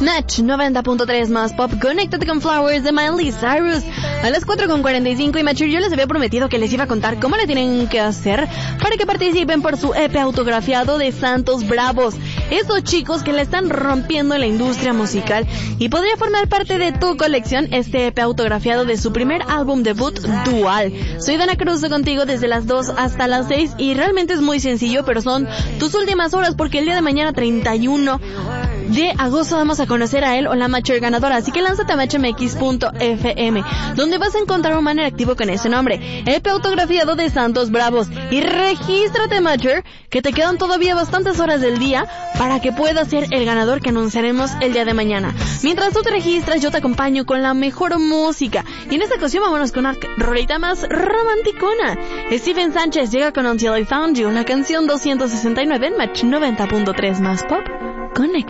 Match 90.3 más pop. Conéctate con Flowers de Miley Cyrus. A las 4:45 y Mature, yo les había prometido que les iba a contar cómo le tienen que hacer para que participen por su EP autografiado de Santos Bravos. Esos chicos que le están rompiendo en la industria musical y podría formar parte de tu colección este EP autografiado de su primer álbum debut, Dual. Soy Dana Cruz contigo desde las 2 hasta las 6 y realmente es muy sencillo, pero son tus últimas horas porque el día de mañana 31 de agosto vamos a conocer a él o la Mature ganadora, así que lánzate a matchmx.fm, donde vas a encontrar un banner activo con ese nombre, EP autografiado de Santos Bravos, y regístrate, Mature, que te quedan todavía bastantes horas del día para que puedas ser el ganador que anunciaremos el día de mañana. Mientras tú te registras, yo te acompaño con la mejor música, y en esta ocasión vámonos con una rolita más romanticona. Steven Sánchez llega con Until I Found You, la canción 269 en Match 90.3 más pop. Conecta.